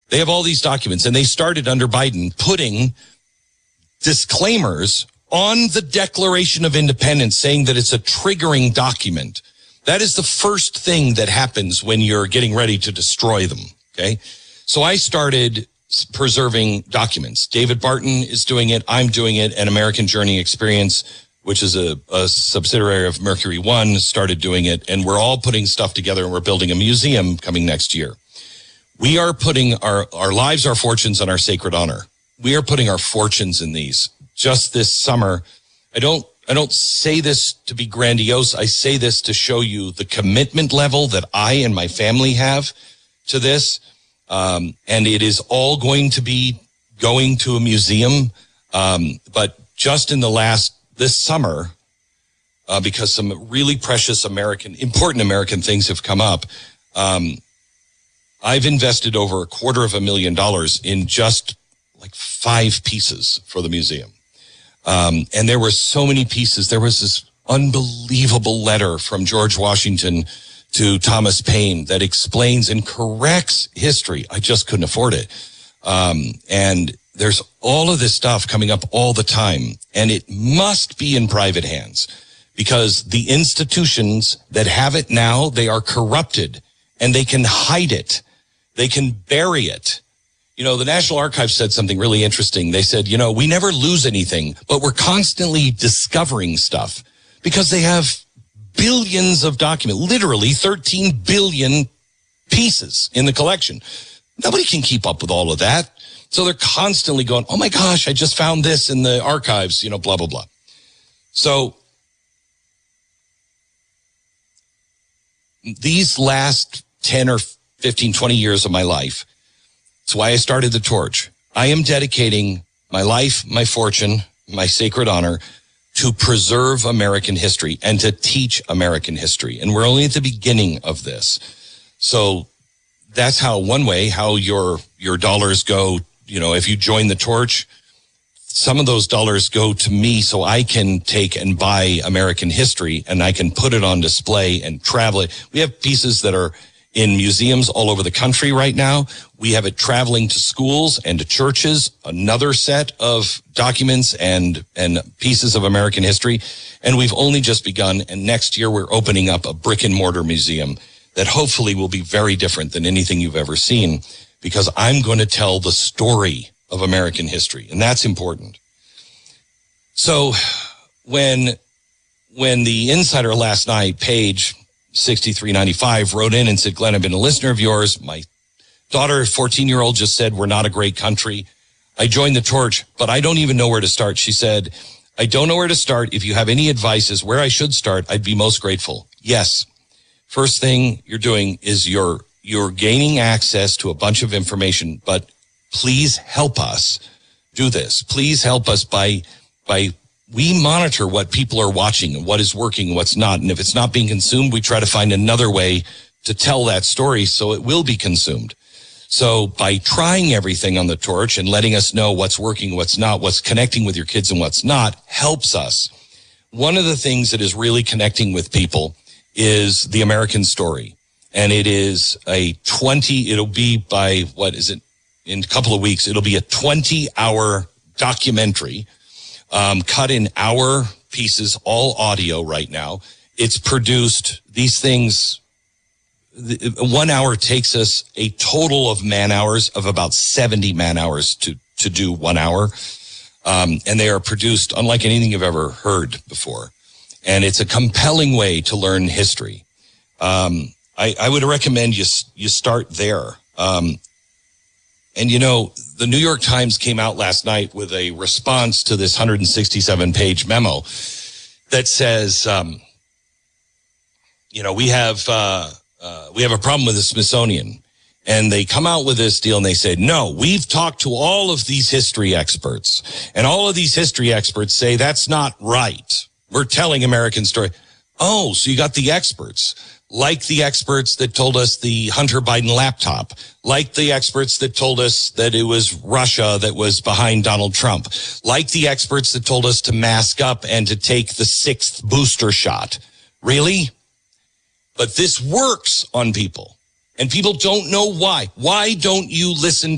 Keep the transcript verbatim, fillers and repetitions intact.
They have all these documents, and they started under Biden putting disclaimers on the Declaration of Independence saying that it's a triggering document. That is the first thing that happens when you're getting ready to destroy them, okay? So I started preserving documents. David Barton is doing it. I'm doing it. And American Journey Experience, which is a, a subsidiary of Mercury One, started doing it. And we're all putting stuff together, and we're building a museum coming next year. We are putting our, our lives, our fortunes, and our sacred honor. We are putting our fortunes in these. Just this summer, I don't I don't say this to be grandiose. I say this to show you the commitment level that I and my family have to this. Um, and it is all going to be going to a museum. Um, but just in the last, this summer, uh, because some really precious American, important American things have come up, um, I've invested over a quarter of a million dollars in just like five pieces for the museum. Um, and there were so many pieces. There was this unbelievable letter from George Washington to Thomas Paine that explains and corrects history. I just couldn't afford it. Um, and there's all of this stuff coming up all the time, and it must be in private hands because the institutions that have it now, they are corrupted and they can hide it. They can bury it. You know, the National Archives said something really interesting. They said, you know, we never lose anything, but we're constantly discovering stuff because they have billions of documents, literally thirteen billion pieces in the collection. Nobody can keep up with all of that. So they're constantly going, oh my gosh, I just found this in the archives, you know, blah, blah, blah. So these last ten or fifteen, twenty years of my life, that's why I started the Torch. I am dedicating my life, my fortune, my sacred honor to preserve American history and to teach American history. And we're only at the beginning of this. So that's how, one way, how your, your dollars go. You know, if you join the Torch, some of those dollars go to me so I can take and buy American history and I can put it on display and travel it. We have pieces that are in museums all over the country right now. We have it traveling to schools and to churches, another set of documents and, and pieces of American history. And we've only just begun. And next year we're opening up a brick and mortar museum that hopefully will be very different than anything you've ever seen, because I'm going to tell the story of American history. And that's important. So when, when the insider last night, Paige sixty-three ninety-five, wrote in and said, Glenn, I've been a listener of yours. My daughter, fourteen-year-old, just said, we're not a great country. I joined the Torch, but I don't even know where to start. She said, I don't know where to start. If you have any advice as where I should start, I'd be most grateful. Yes. First thing you're doing is you're, you're gaining access to a bunch of information, but please help us do this. Please help us by, by, we monitor what people are watching and what is working and what's not. And if it's not being consumed, we try to find another way to tell that story so it will be consumed. So by trying everything on the Torch and letting us know what's working, what's not, what's connecting with your kids and what's not, helps us. One of the things that is really connecting with people is the American story. And it is a twenty, it'll be by, what is it, in a couple of weeks, it'll be a twenty hour documentary, um, cut in hour pieces, all audio right now. It's produced, these things, one hour takes us a total of man hours of about seventy man hours to, to do one hour. Um, and they are produced unlike anything you've ever heard before. And it's a compelling way to learn history. Um, I, I would recommend you, you start there. Um, and you know, the New York Times came out last night with a response to this one hundred sixty-seven page memo that says, um, you know, we have, uh, uh, we have a problem with the Smithsonian. And they come out with this deal and they said, no, we've talked to all of these history experts, and all of these history experts say that's not right. We're telling American story. Oh, so you got the experts, like the experts that told us the Hunter Biden laptop, like the experts that told us that it was Russia that was behind Donald Trump, like the experts that told us to mask up and to take the sixth booster shot. Really? But this works on people, and people don't know why. Why don't you listen